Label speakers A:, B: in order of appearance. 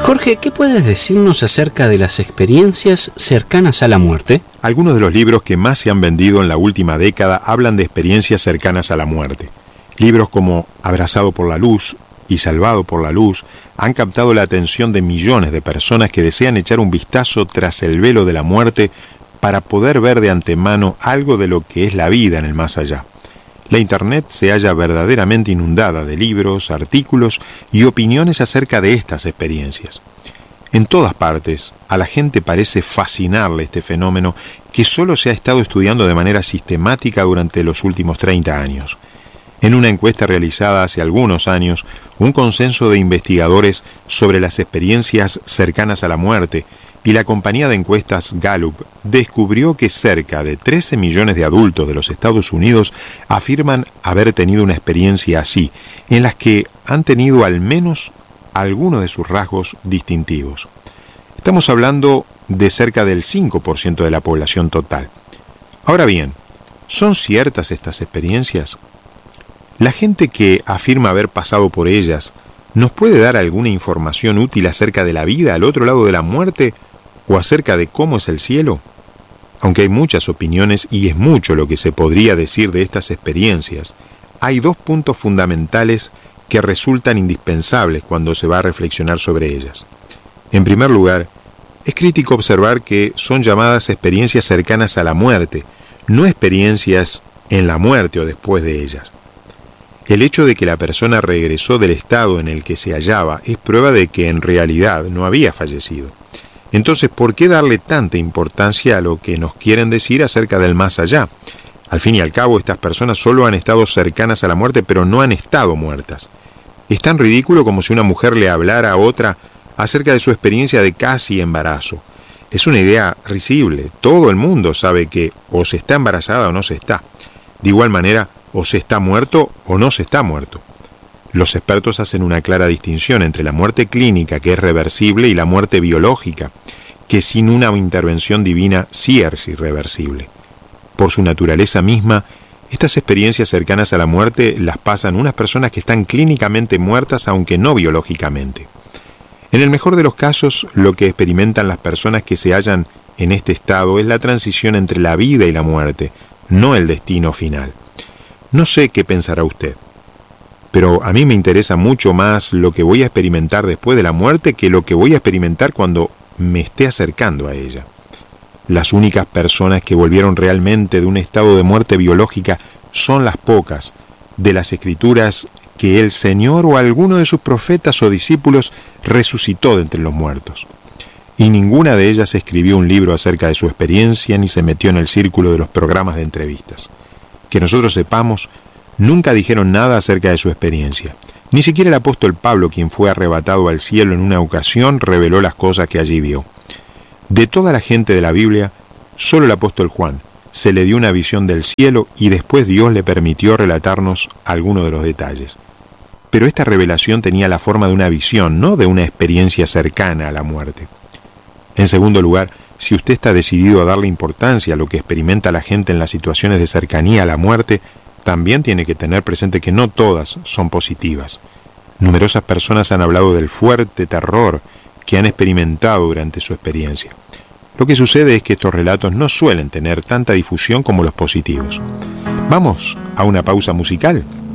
A: Jorge, ¿qué puedes decirnos acerca de las experiencias cercanas a la muerte?
B: Algunos de los libros que más se han vendido en la última década hablan de experiencias cercanas a la muerte. Libros como Abrazado por la luz y Salvado por la luz han captado la atención de millones de personas que desean echar un vistazo tras el velo de la muerte para poder ver de antemano algo de lo que es la vida en el más allá. La Internet se halla verdaderamente inundada de libros, artículos y opiniones acerca de estas experiencias. En todas partes, a la gente parece fascinarle este fenómeno que solo se ha estado estudiando de manera sistemática durante los últimos 30 años. En una encuesta realizada hace algunos años, un consenso de investigadores sobre las experiencias cercanas a la muerte y la compañía de encuestas Gallup descubrió que cerca de 13 millones de adultos de los Estados Unidos afirman haber tenido una experiencia así, en las que han tenido al menos algunos de sus rasgos distintivos. Estamos hablando de cerca del 5% de la población total. Ahora bien, ¿son ciertas estas experiencias? La gente que afirma haber pasado por ellas, ¿nos puede dar alguna información útil acerca de la vida al otro lado de la muerte o acerca de cómo es el cielo? Aunque hay muchas opiniones y es mucho lo que se podría decir de estas experiencias, hay dos puntos fundamentales que resultan indispensables cuando se va a reflexionar sobre ellas. En primer lugar, es crítico observar que son llamadas experiencias cercanas a la muerte, no experiencias en la muerte o después de ellas. El hecho de que la persona regresó del estado en el que se hallaba es prueba de que en realidad no había fallecido. Entonces, ¿por qué darle tanta importancia a lo que nos quieren decir acerca del más allá? Al fin y al cabo, estas personas solo han estado cercanas a la muerte, pero no han estado muertas. Es tan ridículo como si una mujer le hablara a otra acerca de su experiencia de casi embarazo. Es una idea risible. Todo el mundo sabe que o se está embarazada o no se está. De igual manera, o se está muerto o no se está muerto. Los expertos hacen una clara distinción entre la muerte clínica, que es reversible, y la muerte biológica, que sin una intervención divina sí es irreversible. Por su naturaleza misma, estas experiencias cercanas a la muerte las pasan unas personas que están clínicamente muertas, aunque no biológicamente. En el mejor de los casos, lo que experimentan las personas que se hallan en este estado es la transición entre la vida y la muerte, no el destino final. No sé qué pensará usted, pero a mí me interesa mucho más lo que voy a experimentar después de la muerte que lo que voy a experimentar cuando me esté acercando a ella. Las únicas personas que volvieron realmente de un estado de muerte biológica son las pocas de las Escrituras que el Señor o alguno de sus profetas o discípulos resucitó de entre los muertos. Y ninguna de ellas escribió un libro acerca de su experiencia ni se metió en el círculo de los programas de entrevistas. Que nosotros sepamos, nunca dijeron nada acerca de su experiencia. Ni siquiera el apóstol Pablo, quien fue arrebatado al cielo en una ocasión, reveló las cosas que allí vio. De toda la gente de la Biblia, solo el apóstol Juan se le dio una visión del cielo y después Dios le permitió relatarnos algunos de los detalles. Pero esta revelación tenía la forma de una visión, no de una experiencia cercana a la muerte. En segundo lugar, si usted está decidido a darle importancia a lo que experimenta la gente en las situaciones de cercanía a la muerte, también tiene que tener presente que no todas son positivas. Numerosas personas han hablado del fuerte terror que han experimentado durante su experiencia. Lo que sucede es que estos relatos no suelen tener tanta difusión como los positivos. Vamos a una pausa musical